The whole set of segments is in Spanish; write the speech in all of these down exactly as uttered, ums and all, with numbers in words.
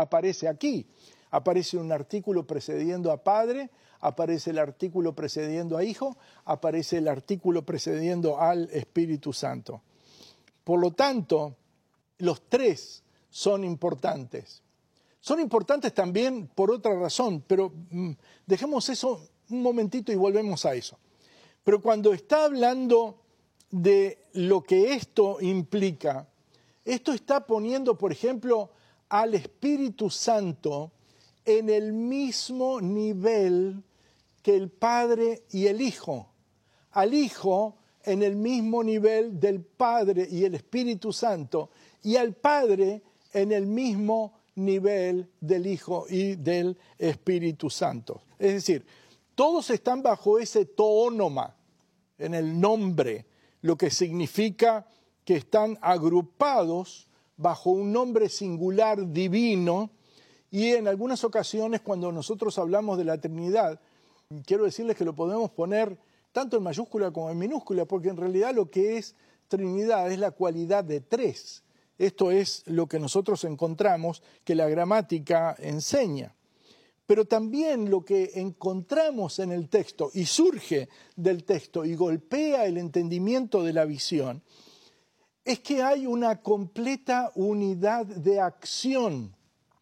aparece aquí. Aparece un artículo precediendo a Padre, aparece el artículo precediendo a Hijo, aparece el artículo precediendo al Espíritu Santo. Por lo tanto, los tres son importantes. Son importantes también por otra razón, pero mm, dejemos eso un momentito y volvemos a eso. Pero cuando está hablando de lo que esto implica, esto está poniendo, por ejemplo, al Espíritu Santo en el mismo nivel que el Padre y el Hijo. Al Hijo en el mismo nivel del Padre y el Espíritu Santo, y al Padre en el mismo nivel del Hijo y del Espíritu Santo. Es decir, todos están bajo ese toónoma en el nombre, lo que significa que están agrupados bajo un nombre singular divino, y en algunas ocasiones cuando nosotros hablamos de la Trinidad, quiero decirles que lo podemos poner tanto en mayúscula como en minúscula, porque en realidad lo que es Trinidad es la cualidad de tres. Esto es lo que nosotros encontramos que la gramática enseña. Pero también lo que encontramos en el texto y surge del texto y golpea el entendimiento de la visión, es que hay una completa unidad de acción,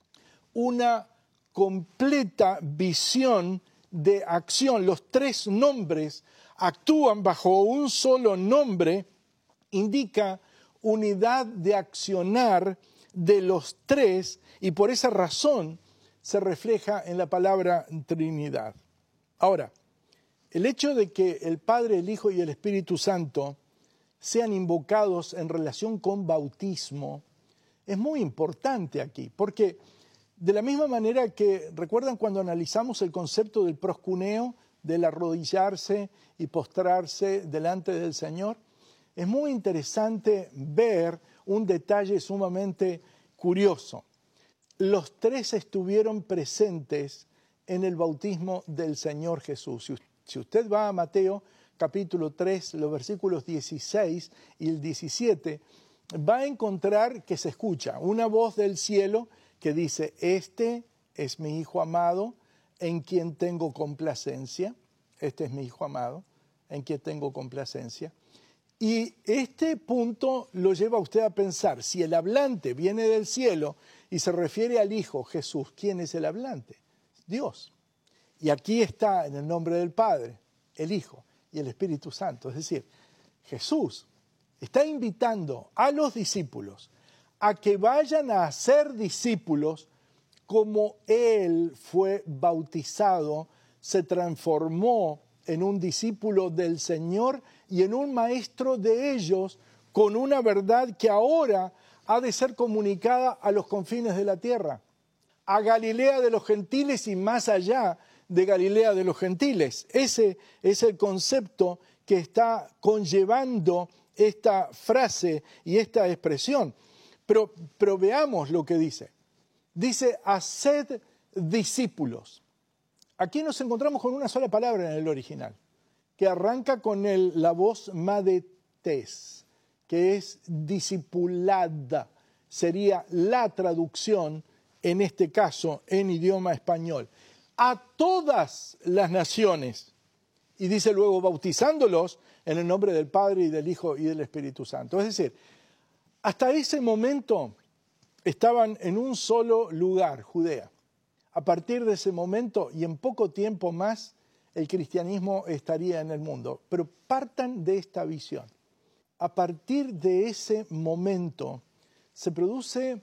una completa visión de acción. Los tres nombres actúan bajo un solo nombre, indica unidad de accionar de los tres, y por esa razón se refleja en la palabra Trinidad. Ahora, el hecho de que el Padre, el Hijo y el Espíritu Santo sean invocados en relación con bautismo es muy importante aquí, porque de la misma manera que, ¿recuerdan cuando analizamos el concepto del proscuneo, del arrodillarse y postrarse delante del Señor? Es muy interesante ver un detalle sumamente curioso. Los tres estuvieron presentes en el bautismo del Señor Jesús. Si usted va a Mateo capítulo tres, los versículos dieciséis y el diecisiete, va a encontrar que se escucha una voz del cielo que dice: este es mi Hijo amado, en quien tengo complacencia. Este es mi Hijo amado, en quien tengo complacencia. Y este punto lo lleva a usted a pensar, si el hablante viene del cielo y se refiere al Hijo Jesús, ¿quién es el hablante? Dios. Y aquí está en el nombre del Padre, el Hijo y el Espíritu Santo. Es decir, Jesús está invitando a los discípulos a que vayan a ser discípulos como Él fue bautizado, se transformó en un discípulo del Señor y en un maestro de ellos, con una verdad que ahora ha de ser comunicada a los confines de la tierra, a Galilea de los gentiles y más allá de Galilea de los gentiles. Ese es el concepto que está conllevando esta frase y esta expresión. Pero, pero veamos lo que dice. Dice: haced discípulos. Aquí nos encontramos con una sola palabra en el original, que arranca con el, la voz madetes, que es discipulada. Sería la traducción, en este caso, en idioma español. A todas las naciones. Y dice luego, bautizándolos en el nombre del Padre y del Hijo y del Espíritu Santo. Es decir, hasta ese momento estaban en un solo lugar, Judea. A partir de ese momento y en poco tiempo más, el cristianismo estaría en el mundo. Pero partan de esta visión. A partir de ese momento se produce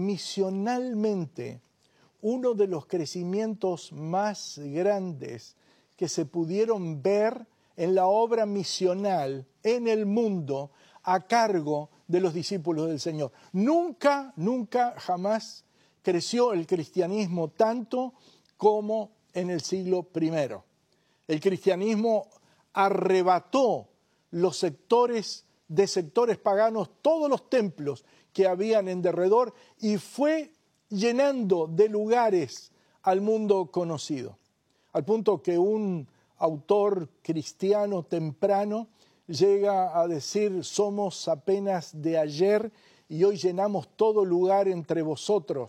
misionalmente uno de los crecimientos más grandes que se pudieron ver en la obra misional en el mundo a cargo de los discípulos del Señor. Nunca, nunca, jamás creció el cristianismo tanto como en el siglo primero. El cristianismo arrebató los sectores de sectores paganos, todos los templos que habían en derredor, y fue llenando de lugares al mundo conocido. Al punto que un autor cristiano temprano llega a decir: somos apenas de ayer y hoy llenamos todo lugar entre vosotros.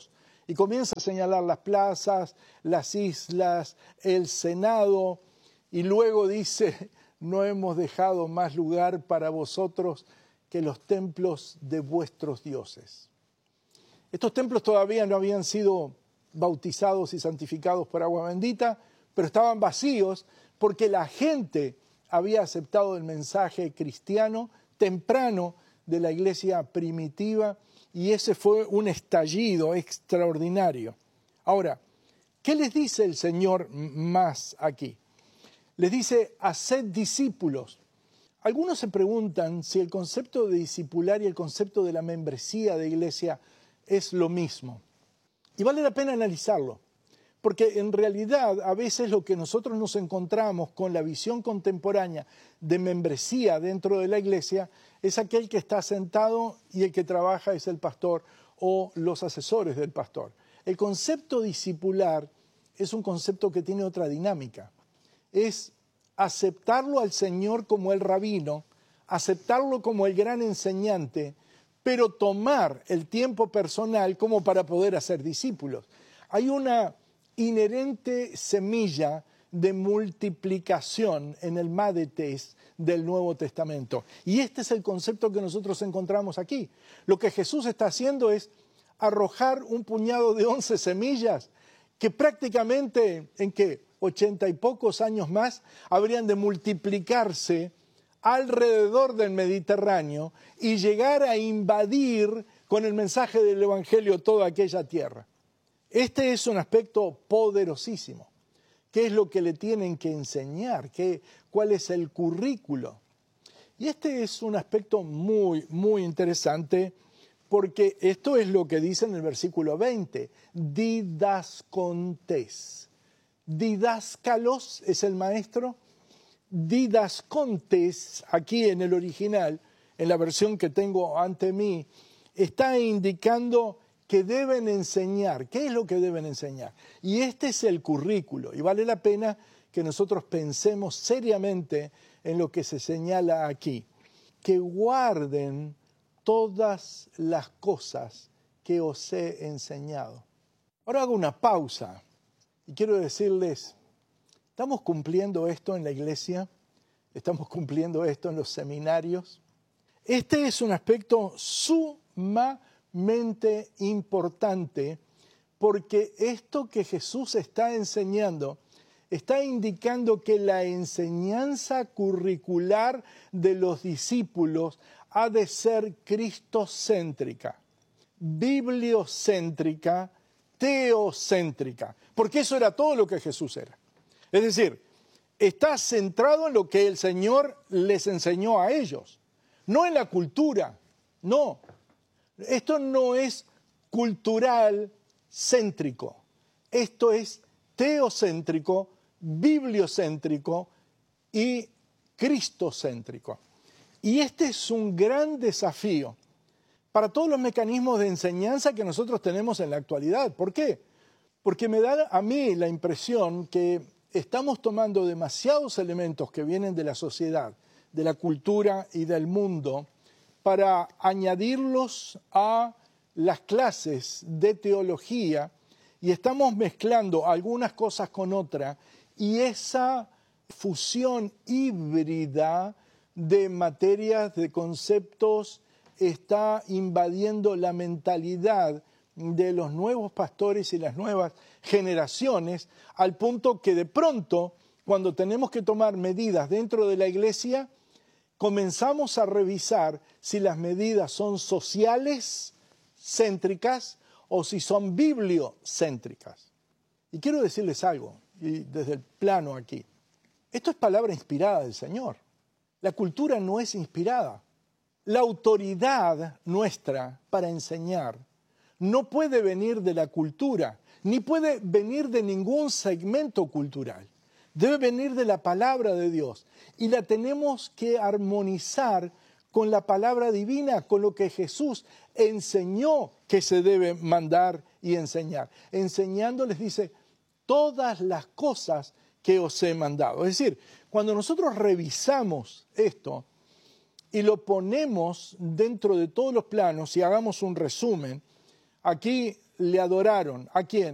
Y comienza a señalar las plazas, las islas, el Senado, y luego dice, no hemos dejado más lugar para vosotros que los templos de vuestros dioses. Estos templos todavía no habían sido bautizados y santificados por agua bendita, pero estaban vacíos porque la gente había aceptado el mensaje cristiano temprano de la iglesia primitiva, y ese fue un estallido extraordinario. Ahora, ¿qué les dice el Señor más aquí? Les dice, haced discípulos. Algunos se preguntan si el concepto de discipular y el concepto de la membresía de iglesia es lo mismo. Y vale la pena analizarlo, porque en realidad a veces lo que nosotros nos encontramos con la visión contemporánea de membresía dentro de la iglesia es aquel que está sentado y el que trabaja es el pastor o los asesores del pastor. El concepto discipular es un concepto que tiene otra dinámica. Es aceptarlo al Señor como el rabino, aceptarlo como el gran enseñante, pero tomar el tiempo personal como para poder hacer discípulos. Hay una inherente semilla de multiplicación en el Madetes del Nuevo Testamento. Y este es el concepto que nosotros encontramos aquí. Lo que Jesús está haciendo es arrojar un puñado de once semillas que prácticamente, ¿en qué? Ochenta y pocos años más, habrían de multiplicarse alrededor del Mediterráneo y llegar a invadir con el mensaje del Evangelio toda aquella tierra. Este es un aspecto poderosísimo. ¿Qué es lo que le tienen que enseñar? ¿Qué, ¿Cuál es el currículo? Y este es un aspecto muy, muy interesante, porque esto es lo que dice en el versículo veinte, didascontes. Didáscalos es el maestro, didascontes, aquí en el original, en la versión que tengo ante mí, está indicando que deben enseñar. ¿Qué es lo que deben enseñar? Y este es el currículo, y vale la pena que nosotros pensemos seriamente en lo que se señala aquí. Que guarden todas las cosas que os he enseñado. Ahora hago una pausa y quiero decirles, ¿estamos cumpliendo esto en la iglesia? ¿Estamos cumpliendo esto en los seminarios? Este es un aspecto sumamente importante, porque esto que Jesús está enseñando está indicando que la enseñanza curricular de los discípulos ha de ser cristocéntrica, bibliocéntrica, teocéntrica, porque eso era todo lo que Jesús era. Es decir, está centrado en lo que el Señor les enseñó a ellos, no en la cultura, no. Esto no es cultural céntrico, esto es teocéntrico, bibliocéntrico y cristocéntrico. Y este es un gran desafío para todos los mecanismos de enseñanza que nosotros tenemos en la actualidad. ¿Por qué? Porque me da a mí la impresión que estamos tomando demasiados elementos que vienen de la sociedad, de la cultura y del mundo, para añadirlos a las clases de teología, y estamos mezclando algunas cosas con otras, y esa fusión híbrida de materias, de conceptos, está invadiendo la mentalidad de los nuevos pastores y las nuevas generaciones, al punto que de pronto, cuando tenemos que tomar medidas dentro de la iglesia, comenzamos a revisar si las medidas son sociales, céntricas, o si son bibliocéntricas. Y quiero decirles algo, y desde el plano aquí, esto es palabra inspirada del Señor. La cultura no es inspirada. La autoridad nuestra para enseñar no puede venir de la cultura, ni puede venir de ningún segmento cultural. Debe venir de la palabra de Dios, y la tenemos que armonizar con la palabra divina, con lo que Jesús enseñó que se debe mandar y enseñar. Enseñando les dice, todas las cosas que os he mandado. Es decir, cuando nosotros revisamos esto y lo ponemos dentro de todos los planos y hagamos un resumen, aquí le adoraron. ¿A quién?